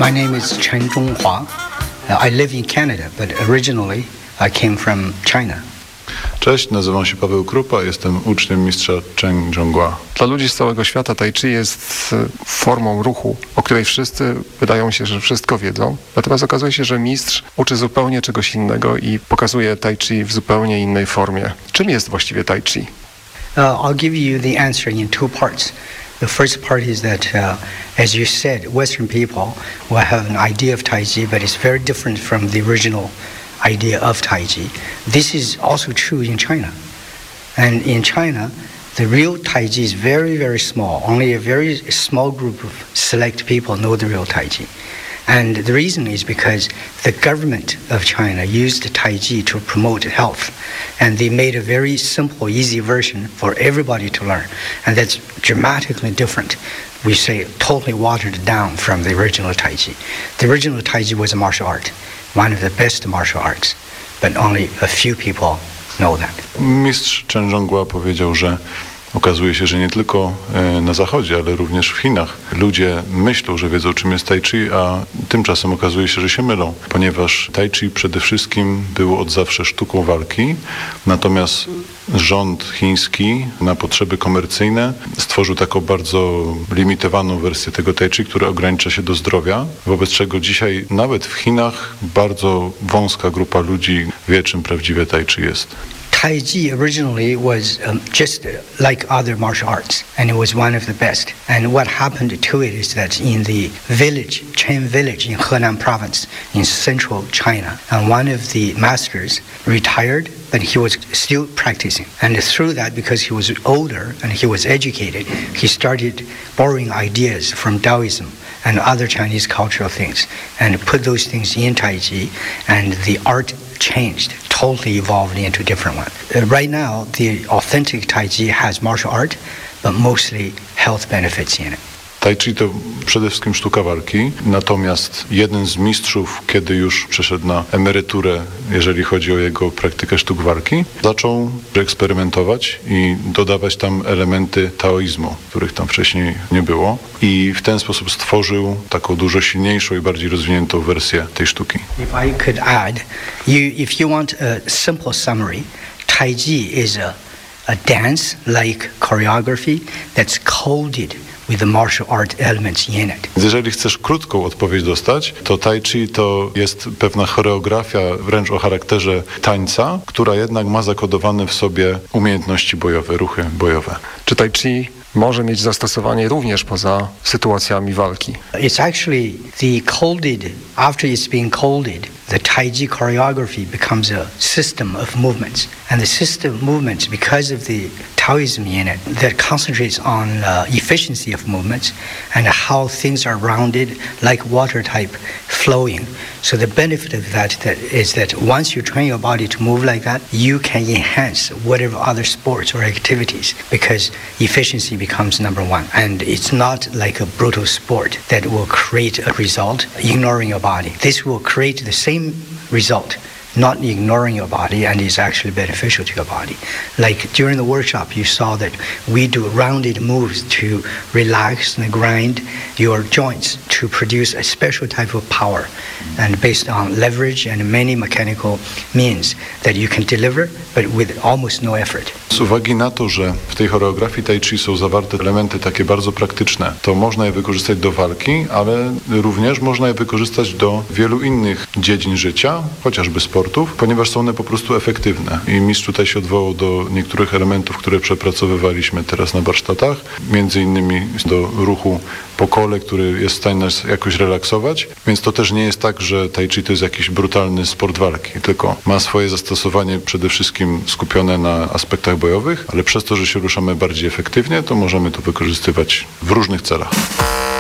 My name is Chen Zhonghua. I live in Canada, but originally I came from China. Cześć, nazywam się Paweł Krupa, jestem uczniem mistrza Chen Zhonghua. Dla ludzi z całego świata tai chi jest formą ruchu, o której wszyscy wydają się, że wszystko wiedzą. Natomiast okazuje się, że mistrz uczy zupełnie czegoś innego i pokazuje tai chi w zupełnie innej formie. Czym jest właściwie tai chi? I'll give you the answer in two parts. The first part is that, as you said, Western people will have an idea of Tai Chi, but it's very different from the original idea of Tai Chi. This is also true in China. And in China, the real Tai Chi is very, very small. Only a very small group of select people know the real Tai Chi. And the reason is because the government of China used Tai Chi to promote health. And they made a very simple, easy version for everybody to learn. And that's dramatically different. We say totally watered down from the original Tai Chi. The original Tai Chi was a martial art, one of the best martial arts, but only a few people know that. Mistrz Chen Zhonghua powiedział, że okazuje się, że nie tylko na Zachodzie, ale również w Chinach ludzie myślą, że wiedzą, czym jest tai chi, a tymczasem okazuje się, że się mylą, ponieważ tai chi przede wszystkim było od zawsze sztuką walki, natomiast rząd chiński na potrzeby komercyjne stworzył taką bardzo limitowaną wersję tego tai chi, która ogranicza się do zdrowia, wobec czego dzisiaj nawet w Chinach bardzo wąska grupa ludzi wie, czym prawdziwe tai chi jest. Tai Chi originally was just like other martial arts, and it was one of the best. And what happened to it is that in the village, Chen village in Henan province in central China, and one of the masters retired, but he was still practicing. And through that, because he was older and he was educated, he started borrowing ideas from Taoism and other Chinese cultural things, and put those things in Tai Chi, and the art changed, totally evolved into a different one. Right now, the authentic Tai Chi has martial art, but mostly health benefits in it. Tai chi to przede wszystkim sztuka walki, natomiast jeden z mistrzów, kiedy już przeszedł na emeryturę, jeżeli chodzi o jego praktykę sztuk walki, zaczął eksperymentować i dodawać tam elementy taoizmu, których tam wcześniej nie było, i w ten sposób stworzył taką dużo silniejszą i bardziej rozwiniętą wersję tej sztuki. If I could add, if you want a simple summary, Tai Chi is a dance-like choreography that's coded with the martial art elements in it. Jeżeli chcesz krótką odpowiedź dostać, to tai chi to jest pewna choreografia wręcz o charakterze tańca, która jednak ma zakodowane w sobie umiejętności bojowe, ruchy bojowe. Czy tai chi może mieć zastosowanie również poza sytuacjami walki? It's actually after it's been coded, the Tai Chi choreography becomes a system of movements. And the system of movements, because of the Taoism in it, that concentrates on efficiency of movements and how things are rounded, like water type flowing. So the benefit of that is that once you train your body to move like that, you can enhance whatever other sports or activities, because efficiency becomes number one. And it's not like a brutal sport that will create a result ignoring your body. This will create the same result, not ignoring your body, and is actually beneficial to your body. Like during the workshop, you saw that we do rounded moves to relax and grind your joints to produce a special type of power, and based on leverage and many mechanical means that you can deliver, but with almost no effort. Z uwagi na to, że w tej choreografii tai chi są zawarte elementy takie bardzo praktyczne, to można je wykorzystać do walki, ale również można je wykorzystać do wielu innych dziedzin życia, chociażby sportów, ponieważ są one po prostu efektywne. I mistrz tutaj się odwołał do niektórych elementów, które przepracowywaliśmy teraz na warsztatach, między innymi do ruchu po kole, który jest w stanie nas jakoś relaksować, więc to też nie jest tak, że tai chi to jest jakiś brutalny sport walki, tylko ma swoje zastosowanie przede wszystkim skupione na aspektach bojowych, ale przez to, że się ruszamy bardziej efektywnie, to możemy to wykorzystywać w różnych celach.